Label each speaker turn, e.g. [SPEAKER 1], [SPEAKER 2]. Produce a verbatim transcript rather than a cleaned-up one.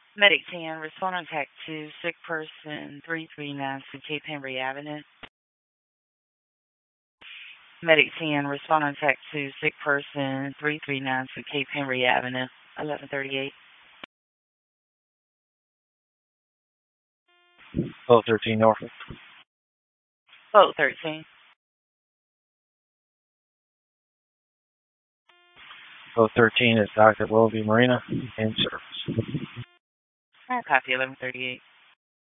[SPEAKER 1] Medic ten, respond on tac two, sick person three three nine to Cape Henry Avenue. Medic ten, respond on tac two, sick person three three nine to Cape Henry Avenue, eleven thirty-eight.
[SPEAKER 2] Boat thirteen, Norfolk.
[SPEAKER 1] Boat thirteen.
[SPEAKER 2] Boat thirteen is docked at Willoughby Marina in service.
[SPEAKER 1] I copy eleven thirty-eight.